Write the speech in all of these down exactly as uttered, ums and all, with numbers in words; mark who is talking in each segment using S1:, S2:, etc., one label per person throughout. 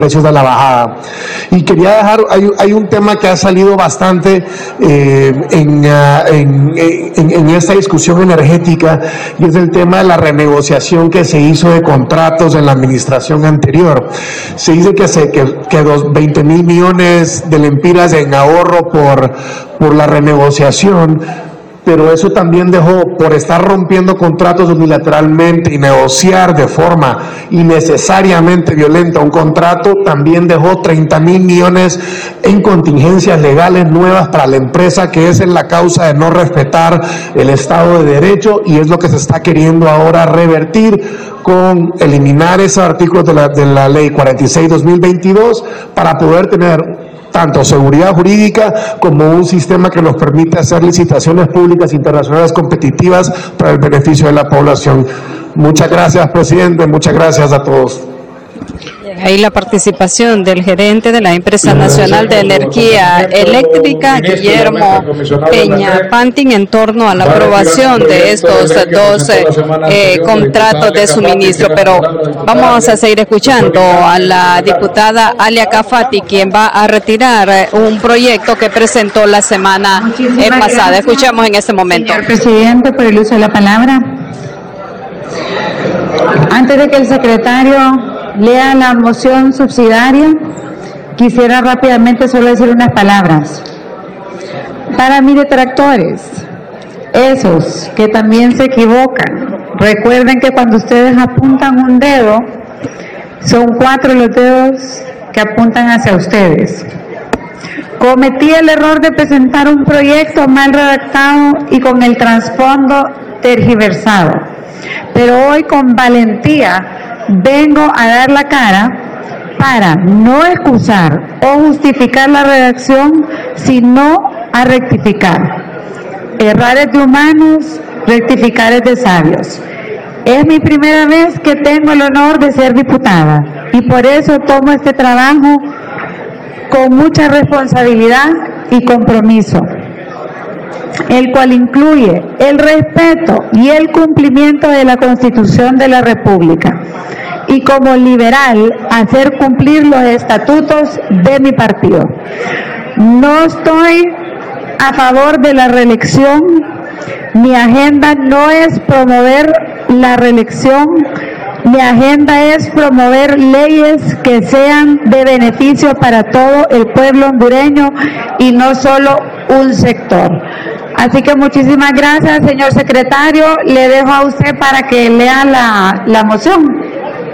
S1: precios de la bajada. Y quería dejar, hay, hay un tema que ha salido bastante eh, en, uh, en, en, en esta discusión energética, y es el tema de la renegociación que se hizo de contratos en la administración anterior. Se dice que, se, que, que dos, veinte mil millones de lempiras en ahorro por, por la renegociación, pero eso también dejó, por estar rompiendo contratos unilateralmente y negociar de forma innecesariamente violenta un contrato, también dejó treinta mil millones en contingencias legales nuevas para la empresa, que es en la causa de no respetar el Estado de Derecho, y es lo que se está queriendo ahora revertir con eliminar esos artículos de la, de la ley cuarenta y seis dos mil veintidós para poder tener tanto seguridad jurídica como un sistema que nos permite hacer licitaciones públicas internacionales competitivas para el beneficio de la población. Muchas gracias, presidente, muchas gracias a todos.
S2: Ahí la participación del gerente de la Empresa Nacional de Energía Eléctrica, Guillermo Peña Pantin, en torno a la aprobación de estos dos eh, eh, contratos de suministro. Pero vamos a seguir escuchando a la diputada Alia Cafati, quien va a retirar un proyecto que presentó la semana eh, pasada. Escuchemos en este momento.
S3: Señor presidente, por el uso de la palabra. Antes de que el secretario lea la moción subsidiaria, quisiera rápidamente solo decir unas palabras. Para mis detractores, esos que también se equivocan, recuerden que cuando ustedes apuntan un dedo, son cuatro los dedos que apuntan hacia ustedes. Cometí el error de presentar un proyecto mal redactado y con el trasfondo tergiversado, pero hoy con valentía vengo a dar la cara para no excusar o justificar la redacción, sino a rectificar. Errores de humanos, rectificar es de sabios. Es mi primera vez que tengo el honor de ser diputada y por eso tomo este trabajo con mucha responsabilidad y compromiso, el cual incluye el respeto y el cumplimiento de la Constitución de la República, y como liberal hacer cumplir los estatutos de mi partido. No estoy a favor de la reelección, mi agenda no es promover la reelección, mi agenda es promover leyes que sean de beneficio para todo el pueblo hondureño y no solo un sector. Así que muchísimas gracias, señor secretario. Le dejo a usted para que lea la, la moción.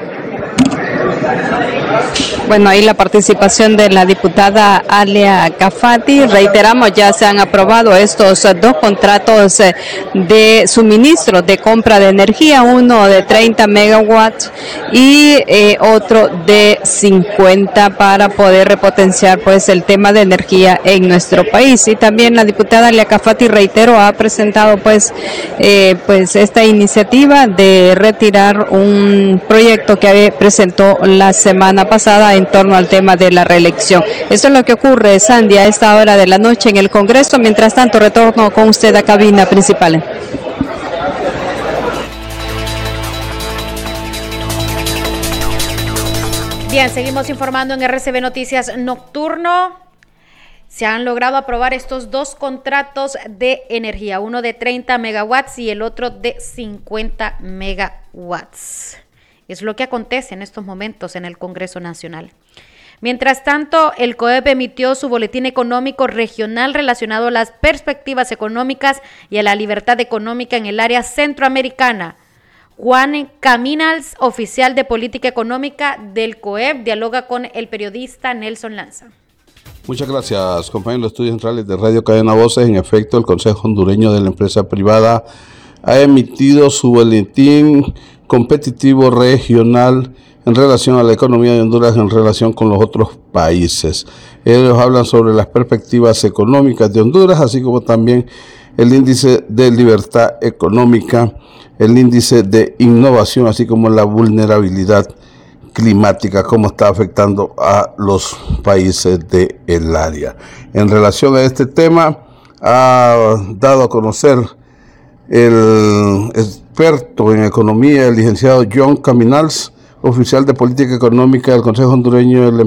S2: Bueno, ahí la participación de la diputada Alia Cafati. Reiteramos, ya se han aprobado estos dos contratos de suministro de compra de energía, uno de treinta megawatts y eh, otro de cincuenta, para poder repotenciar pues el tema de energía en nuestro país. Y también la diputada Alia Cafati, reitero, ha presentado pues eh, pues esta iniciativa de retirar un proyecto que presentó la semana pasada en torno al tema de la reelección. Esto es lo que ocurre, Sandy, a esta hora de la noche en el Congreso. Mientras tanto, retorno con usted a cabina principal.
S4: Bien, seguimos informando en R C B Noticias Nocturno. Se han logrado aprobar estos dos contratos de energía, uno de treinta megawatts y el otro de cincuenta megawatts. Es lo que acontece en estos momentos en el Congreso Nacional. Mientras tanto, el C O E P emitió su boletín económico regional relacionado a las perspectivas económicas y a la libertad económica en el área centroamericana. Juan Caminals, oficial de política económica del C O E P, dialoga con el periodista Nelson Lanza.
S5: Muchas gracias, compañeros de los estudios centrales de Radio Cadena Voces. En efecto, el Consejo Hondureño de la Empresa Privada ha emitido su boletín competitivo regional en relación a la economía de Honduras en relación con los otros países. Ellos hablan sobre las perspectivas económicas de Honduras, así como también el índice de libertad económica, el índice de innovación, así como la vulnerabilidad climática, cómo está afectando a los países del área. En relación a este tema, ha dado a conocer el experto en economía, el licenciado John Caminals, oficial de política económica del Consejo Hondureño de la